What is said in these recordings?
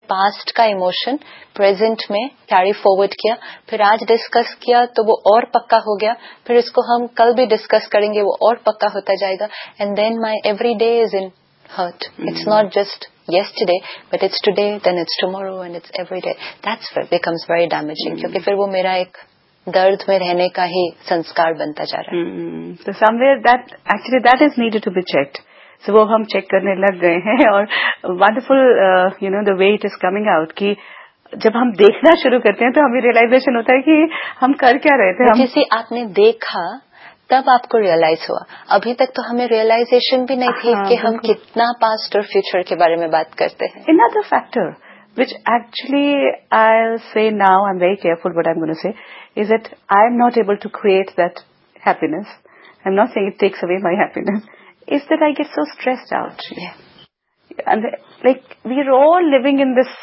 Past का emotion present में carry forward किया, फिर आज डिस्कस किया तो वो और पक्का हो गया, फिर इसको हम कल भी डिस्कस करेंगे वो और पक्का होता जाएगा. And then my every day is in hurt. It's not just yesterday, but it's today, then it's tomorrow, and it's every day. That's where it becomes very damaging. क्योंकि फिर वो मेरा एक दर्द में रहने का ही संस्कार बनता जा रहा है. So somewhere that is needed to be checked. So वो हम चेक करने लग गए हैं और wonderful the way it is coming out कि जब हम देखना शुरू करते हैं तो हमें रियलाइजेशन होता है कि हम कर क्या रहे थे. जैसे आपने देखा तब आपको रियलाइज हुआ, अभी तक तो हमें रियलाइजेशन भी नहीं थी कि हम कितना पास्ट और फ्यूचर के बारे में बात करते हैं. Another factor which actually I'll say now, I'm very careful what I'm going to say, is that I'm not able to create that happiness. I'm not saying it takes away my happiness. Is that I get so stressed out. Yeah. And like we're all living in this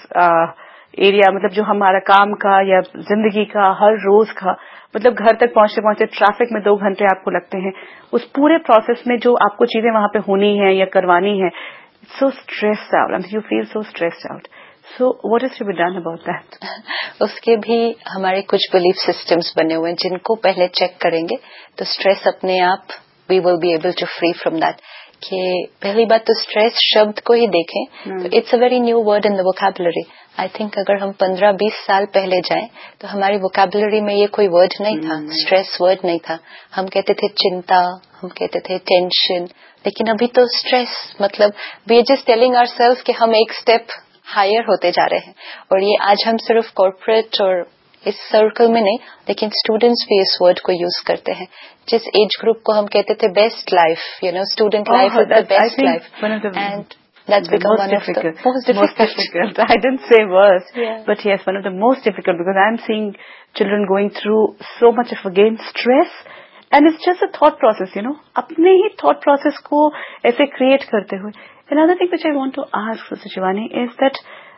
area, मतलब जो हमारा काम का या जिंदगी का हर रोज का, मतलब घर तक पहुंचते पहुंचते ट्रैफिक में 2 घंटे आपको लगते हैं. उस पूरे प्रोसेस में जो आपको चीजें वहां पे होनी है या करवानी है, so stressed out, you feel so stressed out. So what is to be done about that? उसके भी हमारे कुछ बिलीफ सिस्टम्स बने हुए हैं जिनको पहले चेक करेंगे तो स्ट्रेस अपने आप we will be able to free from that. कि पहली बात तो स्ट्रेस शब्द को ही देखें तो it's a very new word in the vocabulary. I think अगर हम 15-20 साल पहले जाएं तो हमारी वोकैबुलरी में ये कोई वर्ड नहीं था, स्ट्रेस वर्ड नहीं था. हम कहते थे चिंता, हम कहते थे टेंशन, लेकिन अभी तो स्ट्रेस मतलब we are just telling ourselves कि हम एक स्टेप हायर होते जा रहे हैं. और ये आज हम सिर्फ कॉर्पोरेट और इस सर्कल में नहीं, लेकिन स्टूडेंट्स भी इस वर्ड को यूज करते हैं. जिस एज ग्रुप को हम कहते थे best life, student life is the best life, and that's become one of the most difficult. I didn't say worse, but yes, one of the most difficult, because I'm seeing children going through so much of, again, stress, and it's just a thought process, अपने ही thought process को ऐसे create करते हुए. Another thing which I want to ask Sister Shivani is that,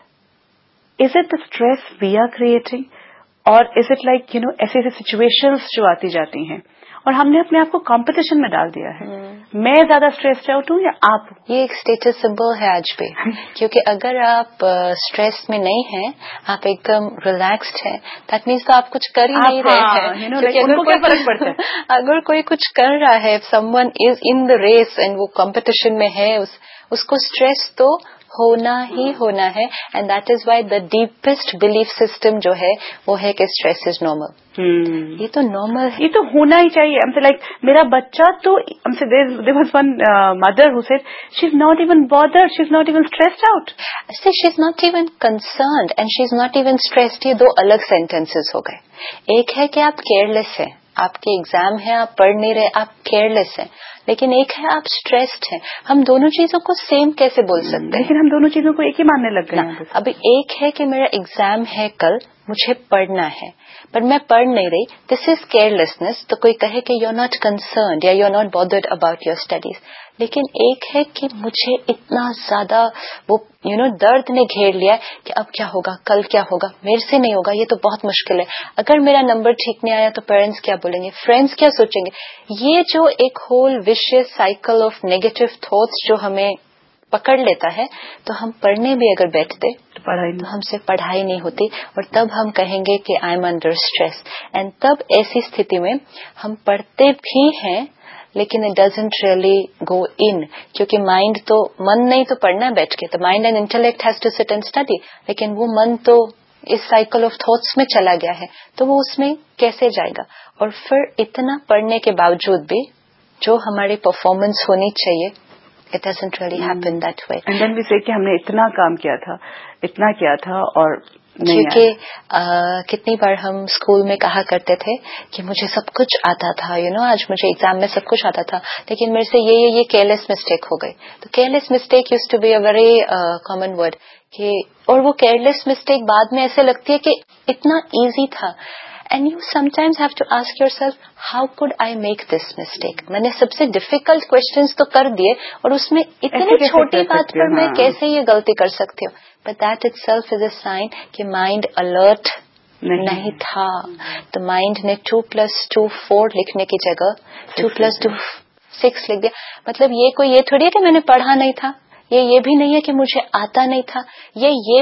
is it the stress we are creating, or is it like, ऐसे situations जो आती जाती हैं और हमने अपने आप को कंपटीशन में डाल दिया है. मैं ज्यादा स्ट्रेस्ड आउट हूँ या आप? ये एक स्टेटस सिंबल है आज भी. क्योंकि अगर आप स्ट्रेस में नहीं हैं, आप एकदम रिलैक्स्ड हैं, दैट मीन्स तो आप कुछ कर ही नहीं रहे हैं. उनको क्या फर्क पड़ता है? अगर कोई कुछ कर रहा है, someone is in the race and वो कंपटीशन में है, उसको स्ट्रेस तो होना ही होना है. And that is why the deepest belief system जो है वो है कि स्ट्रेस इज नॉर्मल. ये तो नॉर्मल है, ये तो होना ही चाहिए. हमसे लाइक मेरा बच्चा तो हमसे there was one mother who said she is not even bothered, she is not even stressed out. She is not even concerned and she is not even stressed. ये 2 अलग सेंटेंसेस हो गए. एक है कि आप केयरलेस हैं, आपके एग्जाम है, आप पढ़ नहीं रहे, आप केयरलेस हैं. लेकिन एक है आप स्ट्रेस्ड हैं. हम दोनों चीजों को सेम कैसे बोल सकते हैं? लेकिन हम दोनों चीजों को एक ही मानने लग गए हैं. अभी एक है कि मेरा एग्जाम है कल, मुझे पढ़ना है, पर मैं पढ़ नहीं रही, दिस इज केयरलेसनेस. तो कोई कहे कि यू आर नॉट कंसर्न्ड या you are not bothered about your studies. लेकिन एक है कि मुझे इतना ज्यादा वो दर्द ने घेर लिया कि अब क्या होगा, कल क्या होगा, मेरे से नहीं होगा, ये तो बहुत मुश्किल है. अगर मेरा नंबर ठीक नहीं आया तो पेरेंट्स क्या बोलेंगे, फ्रेंड्स क्या सोचेंगे. ये जो एक whole vicious cycle of negative thoughts जो हमें पकड़ लेता है, तो हम पढ़ने भी अगर बैठते तो हमसे पढ़ाई नहीं होती. और तब हम कहेंगे कि I am under stress. And तब ऐसी स्थिति में हम पढ़ते भी हैं लेकिन इट डजंट रियली गो इन, क्योंकि माइंड तो मन नहीं तो पढ़ना बैठ के, तो mind and intellect has to sit and study, लेकिन वो मन तो इस साइकिल ऑफ थॉट्स में चला गया है, तो वो उसमें कैसे जाएगा. और फिर इतना पढ़ने के बावजूद भी जो हमारी परफॉर्मेंस होनी चाहिए, it doesn't really happen that way. And then we say कि हमने इतना काम किया था, इतना किया था और क्योंकि कितनी बार हम स्कूल में कहा करते थे कि मुझे सब कुछ आता था, आज मुझे एग्जाम में सब कुछ आता था, लेकिन मेरे से ये केयरलेस मिस्टेक हो गई. तो careless mistake used to be a very common word कि, और वो केयरलेस मिस्टेक बाद में ऐसे लगती है कि इतना इजी था. And you sometimes have to ask yourself, how could I make this mistake? मैंने सबसे difficult questions तो कर दिए और उसमें इतनी छोटी बात पर मैं कैसे ये गलती कर सकती हूँ. But that itself is a sign कि mind alert नहीं था. तो mind ने 2 + 2 4 लिखने की जगह 2 + 2 6 लिख दिया. मतलब ये थोड़ी है कि मैंने पढ़ा नहीं था, ये भी नहीं है कि मुझे आता नहीं था, ये